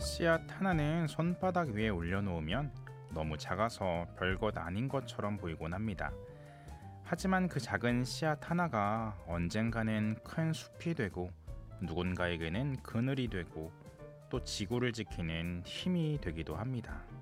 씨앗 하나는 손바닥 위에 올려놓으면 너무 작아서 별것 아닌 것처럼 보이곤 합니다. 하지만 그 작은 씨앗 하나가 언젠가는 큰 숲이 되고 누군가에게는 그늘이 되고 또 지구를 지키는 힘이 되기도 합니다.